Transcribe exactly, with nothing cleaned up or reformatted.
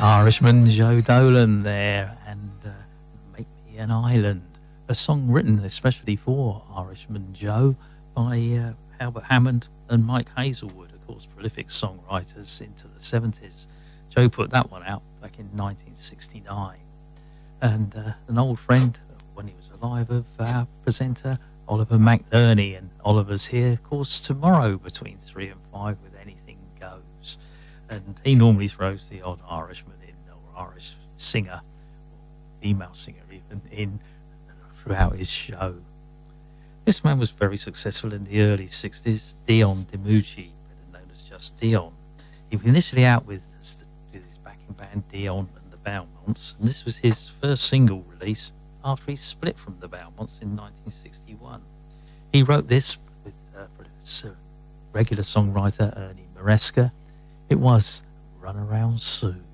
Irishman Joe Dolan there, and uh, Make Me an Island, a song written especially for Irishman Joe by uh, Albert Hammond and Mike Hazelwood, of course, prolific songwriters into the seventies. Joe put that one out back in nineteen sixty-nine. And uh, an old friend, when he was alive, of our presenter, Oliver McNerney, and Oliver's here, of course, tomorrow between three and five with Anything Goes. And he normally throws the odd Irishman in, or Irish singer, or female singer even, in throughout his show. This man was very successful in the early sixties, Dion DiMucci, better known as just Dion. He was initially out with his backing band Dion and the Belmonts, and this was his first single release after he split from the Belmonts in nineteen sixty-one. He wrote this with uh, regular songwriter Ernie Maresca. It was Run Around Sue.